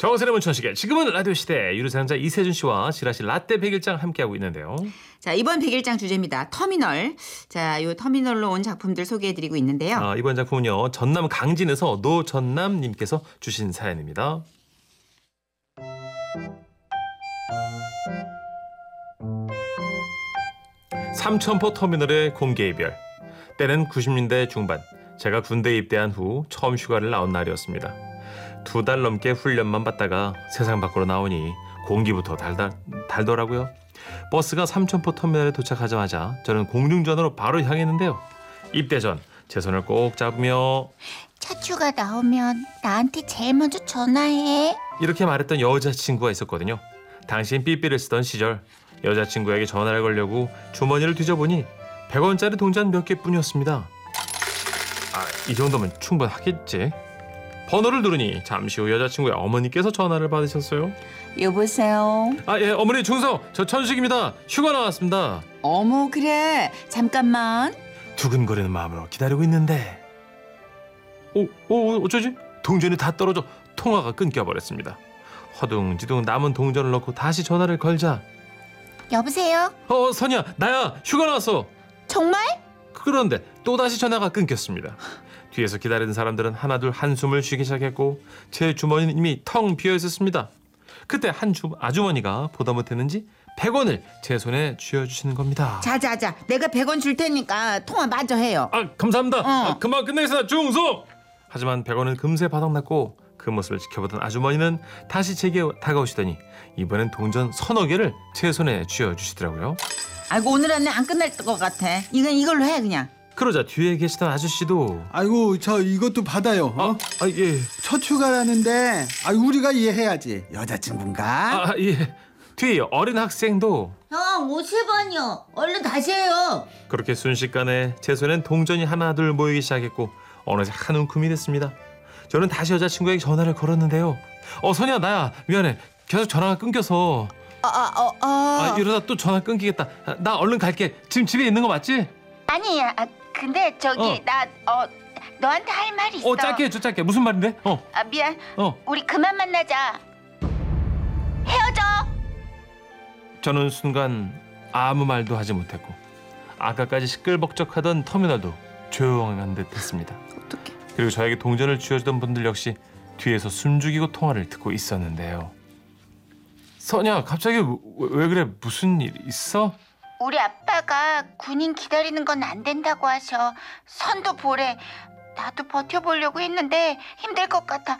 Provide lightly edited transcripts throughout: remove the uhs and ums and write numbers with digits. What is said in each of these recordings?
정선의 문천식의 지금은 라디오 시대 유료사용자 이세준 씨와 지라시 라떼 백일장 함께하고 있는데요. 자, 이번 백일장 주제입니다. 터미널. 자, 요 터미널로 온 작품들 소개해드리고 있는데요. 이번 작품은요. 전남 강진에서 노전남님께서 주신 사연입니다. 삼천포 터미널의 공개 이별. 때는 90년대 중반. 제가 군대에 입대한 후 처음 휴가를 나온 날이었습니다. 2달 넘게 훈련만 받다가 세상 밖으로 나오니 공기부터 달더라고요. 버스가 삼천포 터미널에 도착하자마자 저는 공중전으로 바로 향했는데요. 입대 전 제 손을 꼭 잡으며 차추가 나오면 나한테 제일 먼저 전화해. 이렇게 말했던 여자친구가 있었거든요. 당시엔 삐삐를 쓰던 시절 여자친구에게 전화를 걸려고 주머니를 뒤져보니 100원짜리 동전 몇 개뿐이었습니다. 이 정도면 충분하겠지. 번호를 누르니 잠시 후 여자친구의 어머니께서 전화를 받으셨어요. 여보세요. 예, 어머니 중성, 저 천식입니다. 휴가 나왔습니다. 어머, 그래. 잠깐만. 두근거리는 마음으로 기다리고 있는데 어쩌지? 동전이 다 떨어져 통화가 끊겨버렸습니다. 허둥지둥 남은 동전을 넣고 다시 전화를 걸자 여보세요? 선이야, 나야. 휴가 나왔어. 정말? 그런데 또다시 전화가 끊겼습니다. 뒤에서 기다리는 사람들은 하나둘 한숨을 쉬기 시작했고 제 주머니는 이미 텅 비어있었습니다. 그때 한 아주머니가 보다 못했는지 100원을 제 손에 쥐어주시는 겁니다. 자자자, 내가 100원 줄 테니까 통화 마저 해요. 감사합니다. 금방 끝내겠습니다. 중소. 하지만 100원은 금세 바닥났고 그 모습을 지켜보던 아주머니는 다시 제게 다가오시더니 이번엔 동전 서너 개를 제 손에 쥐어주시더라고요. 아이고, 오늘 안에 안 끝날 것 같아. 이걸로 해 그냥. 그러자 뒤에 계시던 아저씨도 아이고 저 이것도 받아요. 예. 첫 휴가라는데 우리가 이해해야지. 여자친구인가? 예. 뒤에 어린 학생도 형 50원이요. 얼른 다시 해요. 그렇게 순식간에 제 손엔 동전이 하나둘 모이기 시작했고 어느새 한 움큼이 됐습니다. 저는 다시 여자친구에게 전화를 걸었는데요. 선이야, 나야. 미안해. 계속 전화가 끊겨서. 이러다 또 전화 끊기겠다. 나 얼른 갈게. 지금 집에 있는 거 맞지? 아니야. 근데 저기 나 너한테 할 말이 있어. 짧게 해줘, 짧게. 무슨 말인데? 미안. 우리 그만 만나자. 헤어져. 저는 순간 아무 말도 하지 못했고 아까까지 시끌벅적하던 터미널도 조용한 듯 했습니다. 어떡해. 그리고 저에게 동전을 쥐어주던 분들 역시 뒤에서 숨죽이고 통화를 듣고 있었는데요. 선야, 갑자기 왜 그래? 무슨 일 있어? 우리 아빠가 군인 기다리는 건 안 된다고 하셔. 선도 보래. 나도 버텨보려고 했는데 힘들 것 같아.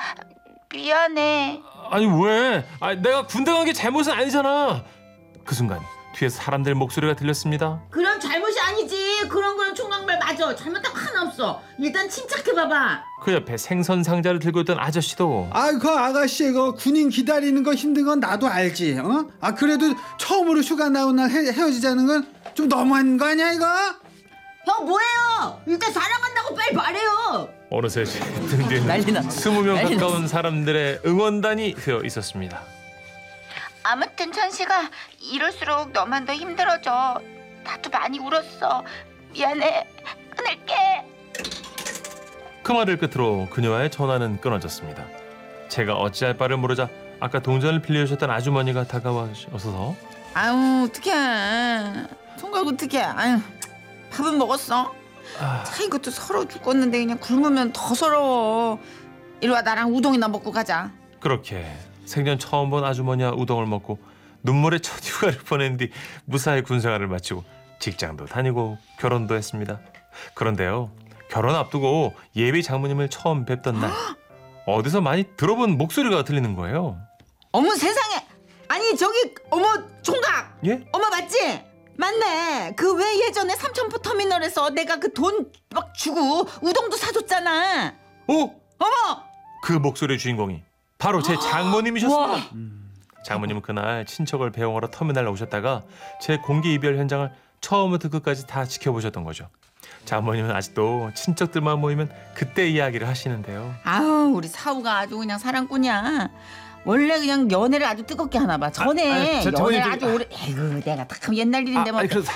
미안해. 아니 왜? 내가 군대 간 게 잘못은 아니잖아. 그 순간 뒤에서 사람들 목소리가 들렸습니다. 그럼 잘못이 아니지. 그런 거는 총각말 맞아. 잘못한 거 하나 없어. 일단 침착해봐봐. 그 옆에 생선 상자를 들고 있던 아저씨도 그 아가씨 이거 군인 기다리는 거 힘든 건 나도 알지. 그래도 처음으로 휴가 나온 날 헤어지자는 건 좀 너무한 거 아니야 이거? 형 뭐예요? 일단 사랑한다고 빨리 말해요. 어느새 제 등 뒤에는 난리나. 20명 난리 가까운 사람들의 응원단이 되어 있었습니다. 아무튼 천식아, 이럴수록 너만 더 힘들어져. 나도 많이 울었어. 미안해. 끊을게. 그 말을 끝으로 그녀와의 전화는 끊어졌습니다. 제가 어찌할 바를 모르자 아까 동전을 빌려주셨던 아주머니가 다가와셔서 어떡해. 총각 어떡해. 밥은 먹었어? 차 이것도 서러워 죽겠는데 그냥 굶으면 더 서러워. 이리 와, 나랑 우동이나 먹고 가자. 그렇게 생전 처음 본 아주머니와 우동을 먹고 눈물의 첫 휴가를 보낸 뒤 무사히 군생활을 마치고 직장도 다니고 결혼도 했습니다. 그런데요, 결혼 앞두고 예비 장모님을 처음 뵙던 날 어디서 많이 들어본 목소리가 들리는 거예요. 어머 세상에. 아니 저기 어머 총각. 예? 어머 맞지? 맞네. 그 왜 예전에 삼천포 터미널에서 내가 그 돈 막 주고 우동도 사줬잖아. 어머. 그 목소리의 주인공이 바로 제 장모님이셨습니다. 장모님은 그날 친척을 배웅하러 터미널에 오셨다가 제 공개 이별 현장을 처음부터 끝까지 다 지켜보셨던 거죠. 장모님은 아직도 친척들만 모이면 그때 이야기를 하시는데요. 아우, 우리 사우가 아주 그냥 사랑꾼이야. 원래 그냥 연애를 아주 뜨겁게 하나 봐. 전에 장모님 연애를 아주 오래. 에이구, 내가 딱 옛날 일인데 뭐. 그래서